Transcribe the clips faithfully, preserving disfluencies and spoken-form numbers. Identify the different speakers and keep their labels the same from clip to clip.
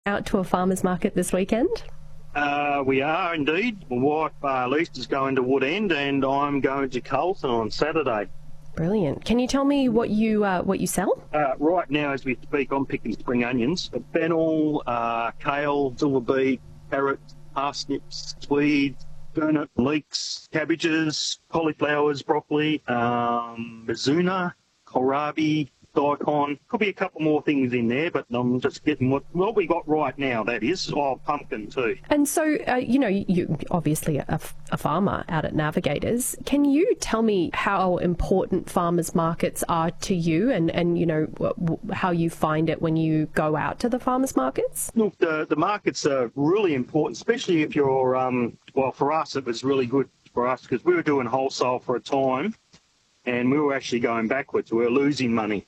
Speaker 1: Out to a farmer's market this weekend?
Speaker 2: Uh, we are indeed. My wife uh, Lisa's going to Woodend and I'm going to Carlton on Saturday.
Speaker 1: Brilliant. Can you tell me what you uh, what you sell?
Speaker 2: Uh, right now, as we speak, I'm picking spring onions, fennel, uh, kale, silver beet, carrots, parsnips, swedes, turnip, leeks, cabbages, cauliflowers, broccoli, um, mizuna, kohlrabi, daikon. Could be a couple more things in there, but I'm just getting what, what we got right now, that is. Oh, pumpkin too.
Speaker 1: And so, uh, you know, you're obviously a, a farmer out at Navigators. Can you tell me how important farmers markets are to you and, and you know, w- how you find it when you go out to the farmers markets?
Speaker 2: Look, the, the markets are really important, especially if you're, um, well, for us, it was really good for us because we were doing wholesale for a time and we were actually going backwards. We were losing money.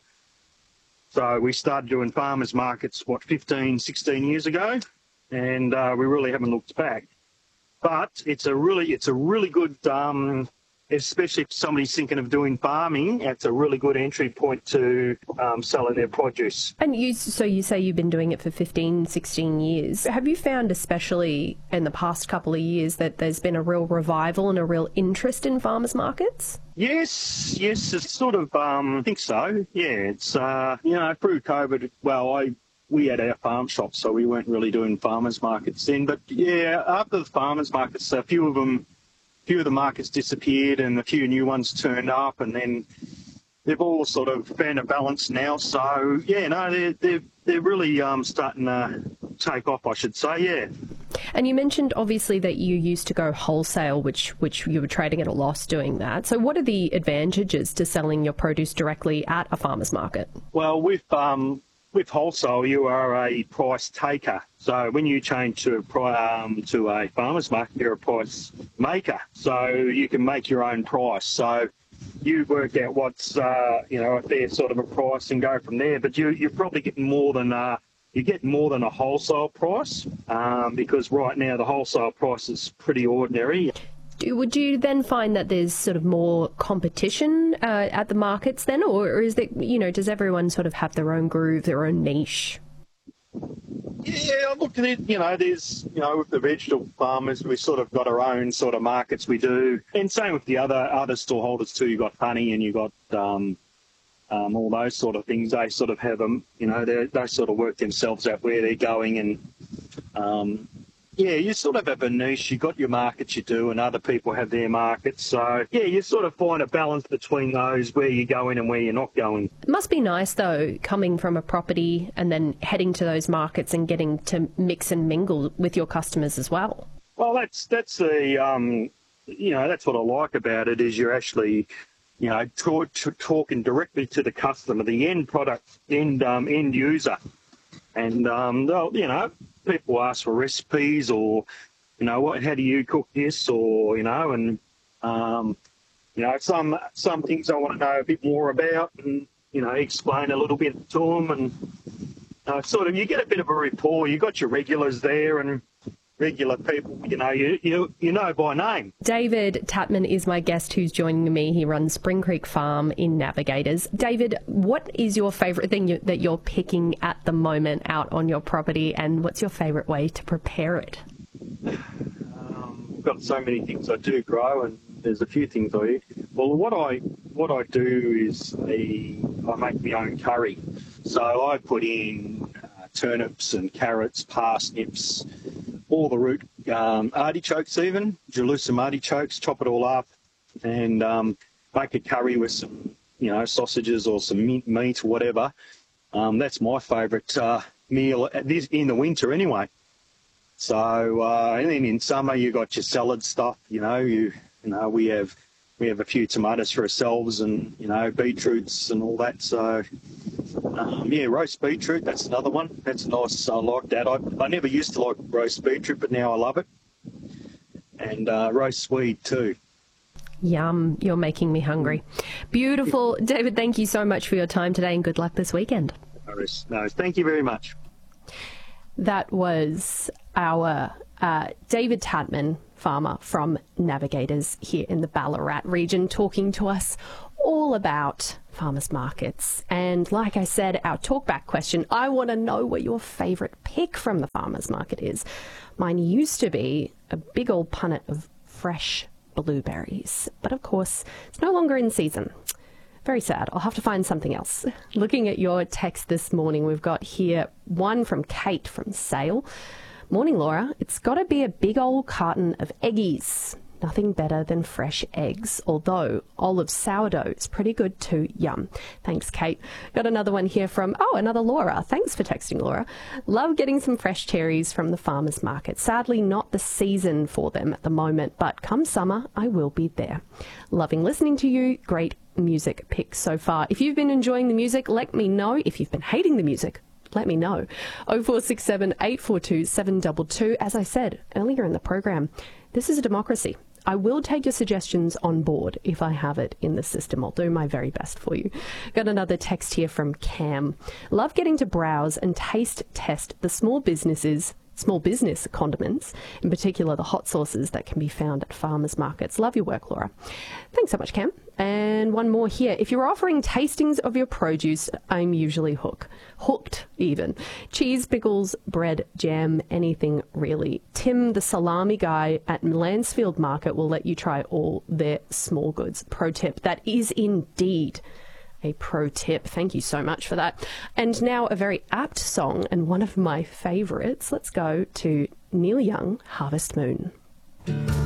Speaker 2: So we started doing farmers markets, what, fifteen, sixteen years ago, and uh, we really haven't looked back. But it's a really, it's a really good, um, especially if somebody's thinking of doing farming, it's a really good entry point to um, selling their produce.
Speaker 1: And you, so you say you've been doing it for fifteen, sixteen years. Have you found, especially in the past couple of years, that there's been a real revival and a real interest in farmers markets?
Speaker 2: Yes, yes, it's sort of, um, I think so. Yeah, it's, uh, you know, through COVID, well, I we had our farm shops, so we weren't really doing farmers markets then. But yeah, after the farmers markets, a few of them, a few of the markets disappeared and a few new ones turned up, and then they've all sort of found a balance now. So yeah, no, they're they're they're really um, starting to take off, I should say. Yeah.
Speaker 1: And you mentioned obviously that you used to go wholesale, which which you were trading at a loss doing that. So what are the advantages to selling your produce directly at a farmer's market?
Speaker 2: Well, with um, with wholesale, you are a price taker. So when you change to a, um, to a farmer's market, you're a price maker. So you can make your own price. So you work out what's, uh, you know, a fair sort of a price and go from there. But you, you're probably getting more than... Uh, You get more than a wholesale price um, because right now the wholesale price is pretty ordinary.
Speaker 1: Do, would you then find that there's sort of more competition uh, at the markets then, or, or is that, you know, does everyone sort of have their own groove, their own niche?
Speaker 2: Yeah, look at it. You know, there's, you know, with the vegetable farmers, we sort of got our own sort of markets we do, and same with the other other stallholders too. You got honey and you got. Um, Um, all those sort of things, they sort of have them, you know, they they sort of work themselves out where they're going. And, um, yeah, you sort of have a niche. You got your markets you do and other people have their markets. So, yeah, you sort of find a balance between those, where you're going and where you're not going.
Speaker 1: It must be nice, though, coming from a property and then heading to those markets and getting to mix and mingle with your customers as well.
Speaker 2: Well, that's, that's the, um, you know, that's what I like about it is you're actually... You know, talk, talking directly to the customer, the end product, end um, end user, and um, they'll, you know, people ask for recipes or, you know, what, how do you cook this, or you know, and um, you know, some some things I want to know a bit more about, and you know, explain a little bit to them, and uh, sort of you get a bit of a rapport. You got your regulars there, and regular people, you know, you, you you know by name.
Speaker 1: David Tatman is my guest who's joining me. He runs Spring Creek Farm in Navigators. David, what is your favourite thing you, that you're picking at the moment out on your property, and what's your favourite way to prepare it?
Speaker 2: Um, I've got so many things I do grow, and there's a few things I eat. Well, what I what I do is a, I make my own curry. So I put in uh, turnips and carrots, parsnips, all the root um, artichokes even, Jerusalem artichokes, chop it all up and um, make a curry with some, you know, sausages or some meat, meat or whatever. Um, that's my favourite uh, meal this in the winter anyway. So, uh, and then in summer you got your salad stuff, you know, you, you know, we have we have a few tomatoes for ourselves and, you know, beetroots and all that. So, um, yeah, roast beetroot, that's another one. That's nice. I like that. I, I never used to like roast beetroot, but now I love it. And uh, roast swede too.
Speaker 1: Yum, you're making me hungry. Beautiful. David, thank you so much for your time today and good luck this weekend.
Speaker 2: No, no thank you very much.
Speaker 1: That was our uh, David Tatman, farmer from Navigators here in the Ballarat region, talking to us all about farmers markets. And like I said, our talkback question, I want to know what your favourite pick from the farmers market is. Mine used to be a big old punnet of fresh blueberries, but of course it's no longer in season. Very sad. I'll have to find something else. Looking at your text this morning, we've got here one from Kate from Sale. Morning, Laura. It's got to be a big old carton of eggies. Nothing better than fresh eggs, although olive sourdough is pretty good too. Yum. Thanks, Kate. Got another one here from, oh, another Laura. Thanks for texting, Laura. Love getting some fresh cherries from the farmers market. Sadly, not the season for them at the moment, but come summer, I will be there. Loving listening to you. Great music picks so far. If you've been enjoying the music, let me know. If you've been hating the music, let me know. oh four six seven, eight four two, seven two two. As I said earlier in the program, this is a democracy. I will take your suggestions on board if I have it in the system. I'll do my very best for you. Got another text here from Cam. Love getting to browse and taste test the small businesses, small business condiments, in particular the hot sauces that can be found at farmers markets. Love your work, Laura. Thanks so much, Cam. And one more here. If you're offering tastings of your produce, I'm usually hook, hooked even. Cheese, pickles, bread, jam, anything really. Tim, the salami guy at Mansfield Market, will let you try all their small goods. Pro tip. That is indeed a pro tip. Thank you so much for that. And now a very apt song and one of my favourites. Let's go to Neil Young, Harvest Moon.